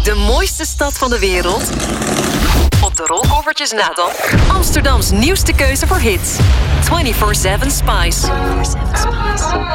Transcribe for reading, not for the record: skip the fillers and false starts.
de mooiste stad van de wereld? Op de rolkoffertjes na dan Amsterdams nieuwste keuze voor hits. 24/7 Spice.